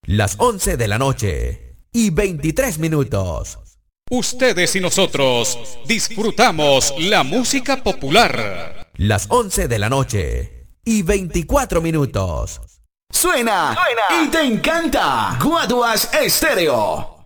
Las 11 de la noche y 23 minutos. Ustedes y nosotros disfrutamos la música popular. Las 11 de la noche y 24 minutos. Suena y te encanta. Guaduas Estéreo.